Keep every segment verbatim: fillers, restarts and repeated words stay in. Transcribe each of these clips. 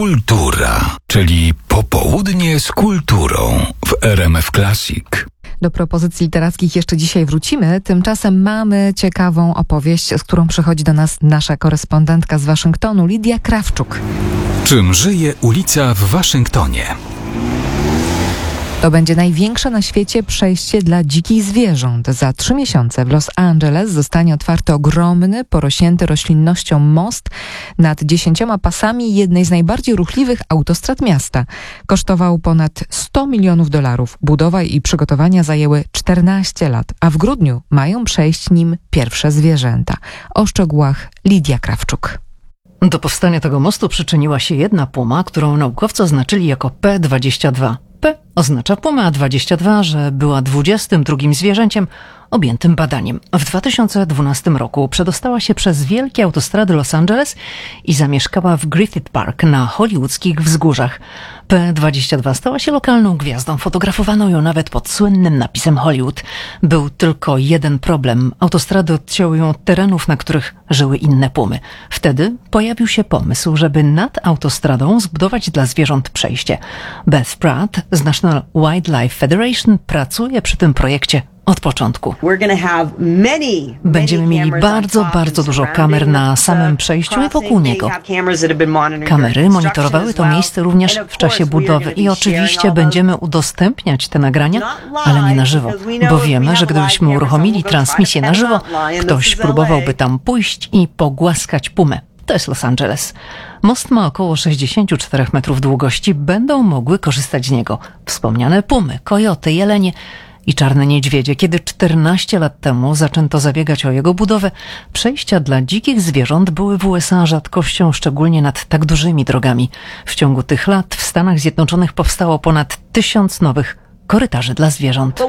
Kultura, czyli popołudnie z kulturą w R M F Classic. Do propozycji literackich jeszcze dzisiaj wrócimy. Tymczasem mamy ciekawą opowieść, z którą przychodzi do nas nasza korespondentka z Waszyngtonu, Lidia Krawczuk. Czym żyje ulica w Waszyngtonie? To będzie największe na świecie przejście dla dzikich zwierząt. Za trzy miesiące w Los Angeles zostanie otwarty ogromny, porośnięty roślinnością most nad dziesięcioma pasami jednej z najbardziej ruchliwych autostrad miasta. Kosztował ponad sto milionów dolarów. Budowa i przygotowania zajęły czternaście lat, a w grudniu mają przejść nim pierwsze zwierzęta. O szczegółach Lidia Krawczuk. Do powstania tego mostu przyczyniła się jedna puma, którą naukowcy oznaczyli jako P dwadzieścia dwa. P oznacza pumę, a dwadzieścia dwa, że była dwudziestym drugim zwierzęciem objętym badaniem. W dwa tysiące dwunastym roku przedostała się przez wielkie autostrady Los Angeles i zamieszkała w Griffith Park na hollywoodzkich wzgórzach. P dwadzieścia dwa stała się lokalną gwiazdą. Fotografowano ją nawet pod słynnym napisem Hollywood. Był tylko jeden problem. Autostrady odcięły ją od terenów, na których żyły inne pumy. Wtedy pojawił się pomysł, żeby nad autostradą zbudować dla zwierząt przejście. Beth Pratt z National Wildlife Federation pracuje przy tym projekcie od początku. Będziemy mieli bardzo, bardzo dużo kamer na samym przejściu i wokół niego. Kamery monitorowały to miejsce również w czasie budowy i oczywiście będziemy udostępniać te nagrania, ale nie na żywo, bo wiemy, że gdybyśmy uruchomili transmisję na żywo, ktoś próbowałby tam pójść i pogłaskać pumę. To jest Los Angeles. Most ma około sześćdziesiąt cztery metrów długości. Będą mogły korzystać z niego wspomniane pumy, kojoty, jelenie i czarne niedźwiedzie. Kiedy czternaście lat temu zaczęto zabiegać o jego budowę, przejścia dla dzikich zwierząt były w U S A rzadkością, szczególnie nad tak dużymi drogami. W ciągu tych lat w Stanach Zjednoczonych powstało ponad tysiąc nowych korytarzy dla zwierząt.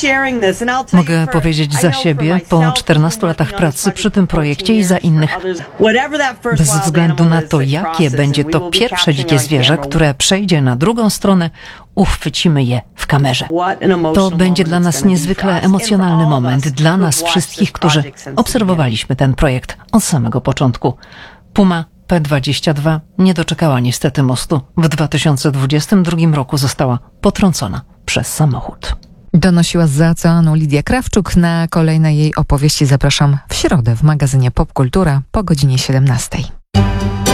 Mogę powiedzieć za siebie, po czternastu latach pracy przy tym projekcie i za innych, bez względu na to, jakie będzie to pierwsze dzikie zwierzę, które przejdzie na drugą stronę, uchwycimy je w kamerze. To będzie dla nas niezwykle emocjonalny moment, dla nas wszystkich, którzy obserwowaliśmy ten projekt od samego początku. Puma P dwadzieścia dwa nie doczekała niestety mostu. W dwa tysiące dwudziestym drugim roku została potrącona przez samochód. Donosiła z oceanu Lidia Krawczuk. Na kolejne jej opowieści zapraszam w środę w magazynie Popkultura po godzinie siedemnastej.